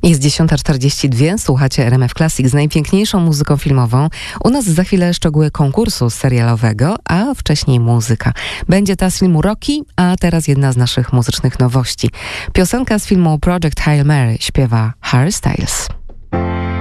Jest 10:42, słuchacie RMF Classic z najpiękniejszą muzyką filmową. U nas za chwilę szczegóły konkursu serialowego, a wcześniej muzyka. Będzie ta z filmu Rocky, a teraz jedna z naszych muzycznych nowości. Piosenka z filmu Project Hail Mary śpiewa Harry Styles.